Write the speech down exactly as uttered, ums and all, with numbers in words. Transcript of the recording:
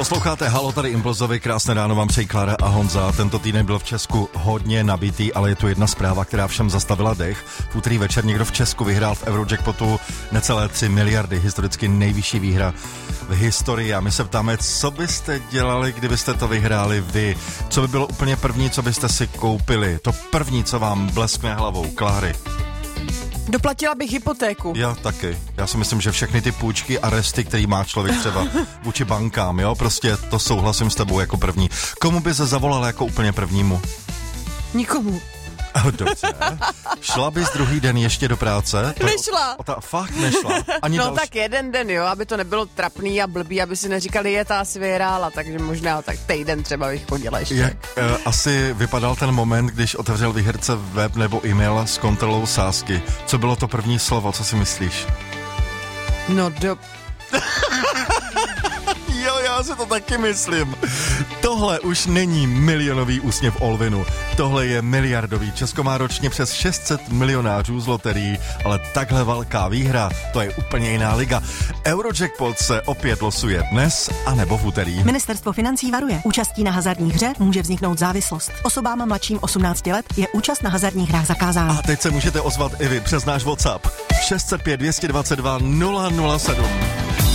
Posloucháte Halo, tady Impulzovi, krásné ráno vám přejí Klára a Honza. Tento týden byl v Česku hodně nabitý, ale je tu jedna zpráva, která všem zastavila dech. V úterý večer někdo v Česku vyhrál v Eurojackpotu necelé tři miliardy, historicky nejvyšší výhra v historii. A my se ptáme, co byste dělali, kdybyste to vyhráli vy? Co by bylo úplně první, co byste si koupili? To první, co vám bleskne hlavou, Kláry. Doplatila bych hypotéku. Já taky. Já si myslím, že všechny ty půjčky a resty, který má člověk třeba vůči bankám, jo, prostě to souhlasím s tebou jako první. Komu by se zavolala jako úplně prvnímu? Nikomu. Dobře. Šla bys druhý den ještě do práce? To Nešla. O, o ta, fakt nešla. Ani no další... tak jeden den, jo, aby to nebylo trapný a blbý, aby si neříkali, je ta asi vyhrála, takže možná tak týden třeba bych chodila ještě. Jak uh, asi vypadal ten moment, když otevřel výherce web nebo e-mail s kontrolou sázky? Co bylo to první slovo, co si myslíš? No do... Jo, já si to taky myslím. Tohle už není milionový úsměv Olvinu. Tohle je miliardový. Česko má ročně přes šest set milionářů z loterií, ale takhle velká výhra, to je úplně jiná liga. Eurojackpot se opět losuje dnes a nebo v úterý. Ministerstvo financí varuje. Účastí na hazardní hře může vzniknout závislost. Osobám mladším osmnácti let je účast na hazardních hrách zakázána. A teď se můžete ozvat i vy přes náš WhatsApp šest set pět dvě dvacet dva nula nula sedm.